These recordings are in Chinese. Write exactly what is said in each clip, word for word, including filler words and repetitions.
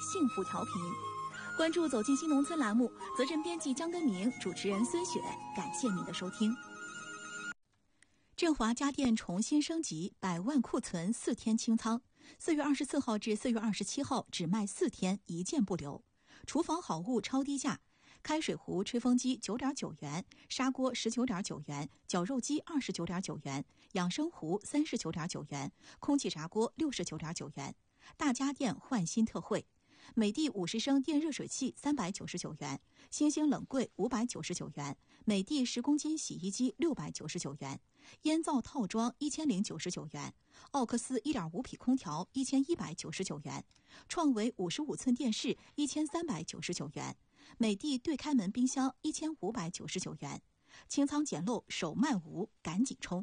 幸福调频。关注走进新农村栏目，责任编辑江根明，主持人孙雪，感谢您的收听。振华家电重新升级，百万库存四天清仓，四月二十四号至四月二十七号只卖四天，一件不留。厨房好物超低价，开水壶、吹风机九点九元，砂锅十九点九元，绞肉机二十九点九元，养生壶三十九点九元，空气炸锅六十九点九元。大家电换新特惠。美的五十升电热水器三百九十九元，星星冷柜五百九十九元，美的十公斤洗衣机六百九十九元，烟灶套装一千零九十九元，奥克斯一点五匹空调一千一百九十九元，创维五十五寸电视一千三百九十九元，美的对开门冰箱一千五百九十九元。清仓捡漏手慢无，赶紧冲！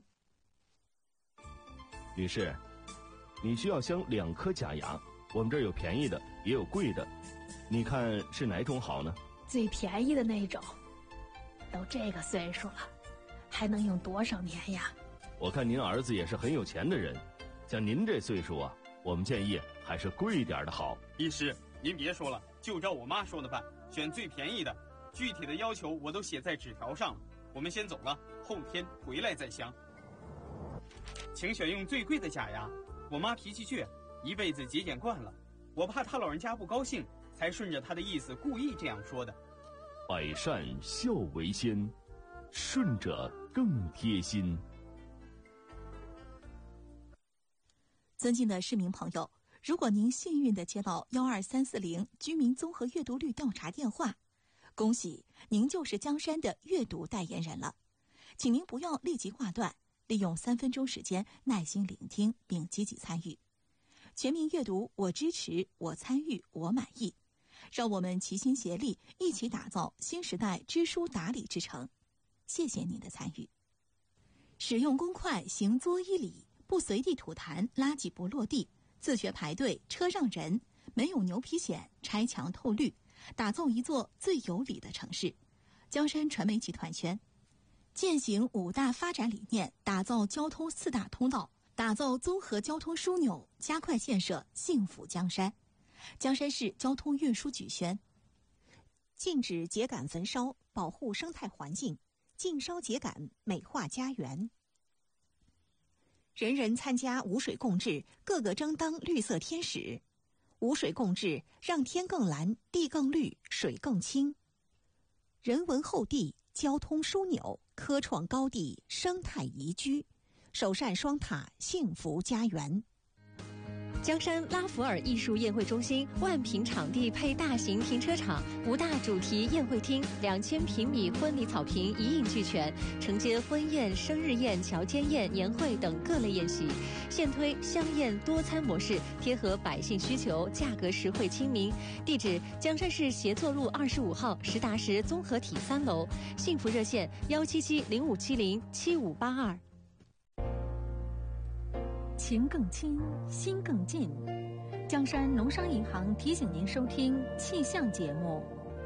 女士，你需要镶两颗假牙。我们这儿有便宜的，也有贵的，你看是哪种好呢？ 最便宜的那种。都这个岁数了，还能用多少年呀？ 我看您儿子也是很有钱的人，像您这岁数啊，我们建议还是贵一点的好。 医师，您别说了，就照我妈说的办，选最便宜的，具体的要求我都写在纸条上了。我们先走了，后天回来再镶。请选用最贵的假牙，我妈脾气倔，一辈子节俭惯了，我怕他老人家不高兴，才顺着他的意思故意这样说的。 百善孝为先，顺着更贴心。 尊敬的市民朋友，如果您幸运地接到幺二三四零居民综合阅读率调查电话，恭喜您就是江山的阅读代言人了。请您不要立即挂断，利用三分钟时间耐心聆听并积极参与。全民阅读，我支持，我参与，我满意。让我们齐心协力，一起打造新时代知书达理之城。谢谢您的参与。使用公筷行作一礼，不随地吐痰，垃圾不落地，自觉排队，车让人，没有牛皮癣，拆墙透绿，打造一座最有礼的城市。江山传媒集团圈践行五大发展理念，打造交通四大通道，打造综合交通枢纽，加快建设幸福江山。江山市交通运输局宣： 禁止秸秆焚烧，保护生态环境，禁烧秸秆，美化家园。人人参加无水共治，个个争当绿色天使。无水共治，让天更蓝，地更绿，水更清。人文厚地，交通枢纽，科创高地，生态宜居。首善双塔，幸福家园。 江山拉弗尔艺术宴会中心万平场地配大型停车场，五大主题宴会厅，两千平米婚礼草坪一应俱全，承接婚宴、生日宴、乔间宴、年会等各类宴席。现推香宴多餐模式，贴合百姓需求，价格实惠亲民。地址：江山市协作路二十五号实达实综合体三楼。幸福热线：幺七七零五七零七五八二。 情更亲，心更近。江山农商银行提醒您收听气象节目。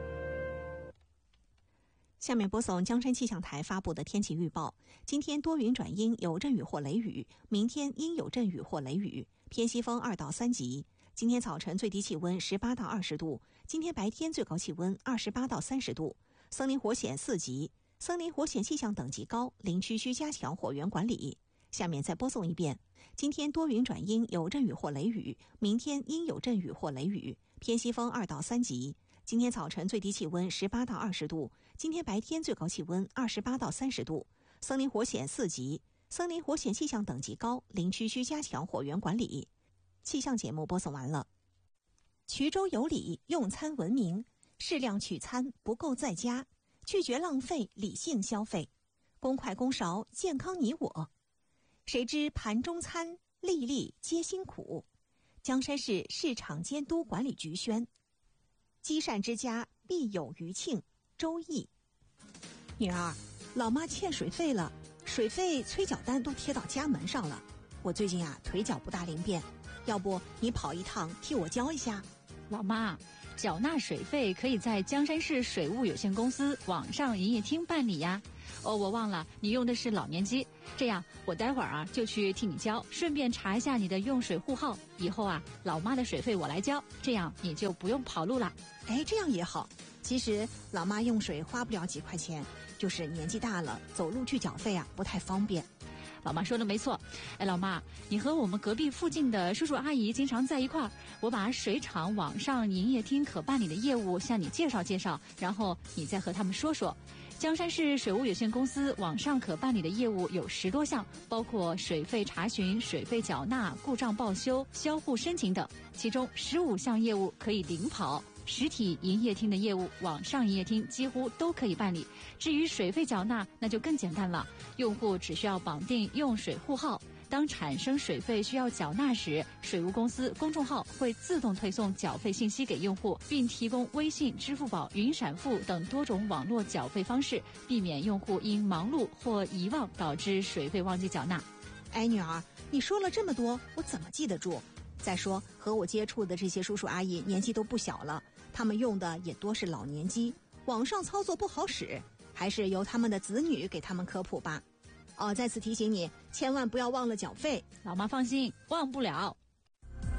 下面播送江山气象台发布的天气预报。今天多云转阴，有阵雨或雷雨，明天阴有阵雨或雷雨，偏西风二到三级。今天早晨最低气温十八到二十度，今天白天最高气温二十八到三十度。森林火险四级，森林火险气象等级高，林区需加强火源管理。下面再播送一遍。今天多云转阴，有阵雨或雷雨，明天阴有阵雨或雷雨，偏西风二到三级。今天早晨最低气温十八到二十度，今天白天最高气温二十八到三十度。森林火险四级，森林火险气象等级高，林区需加强火源管理。气象节目播送完了。衢州有礼，用餐文明，适量取餐，不够在家，拒绝浪费，理性消费，公筷公勺，健康你我。谁知盘中餐，粒粒皆辛苦。江山市市场监督管理局宣：积善之家必有余庆。周易。女儿，老妈欠水费了，水费催缴单都贴到家门上了。我最近啊腿脚不大灵便，要不你跑一趟替我交一下？ 老妈，缴纳水费可以在江山市水务有限公司网上营业厅办理呀。 哦，我忘了，你用的是老年机。这样，我待会儿啊就去替你交，顺便查一下你的用水户号。以后啊，老妈的水费我来交，这样你就不用跑路了。 哎，这样也好。其实老妈用水花不了几块钱，就是年纪大了，走路去缴费啊不太方便。 老妈说的没错。哎，老妈，你和我们隔壁附近的叔叔阿姨经常在一块儿，我把水厂网上营业厅可办理的业务向你介绍介绍，然后你再和他们说说。江山市水务有限公司网上可办理的业务有十多项，包括水费查询、水费缴纳、故障报修、销户申请等，其中十五项业务可以零跑。实体营业厅的业务，网上营业厅几乎都可以办理。至于水费缴纳，那就更简单了，用户只需要绑定用水户号。当产生水费需要缴纳时，水务公司公众号会自动推送缴费信息给用户，并提供微信、支付宝、云闪付等多种网络缴费方式，避免用户因忙碌或遗忘导致水费忘记缴纳。 哎，女儿，你说了这么多，我怎么记得住？再说，和我接触的这些叔叔阿姨年纪都不小了，他们用的也多是老年机，网上操作不好使，还是由他们的子女给他们科普吧。哦，再次提醒你，千万不要忘了缴费。 老妈放心，忘不了。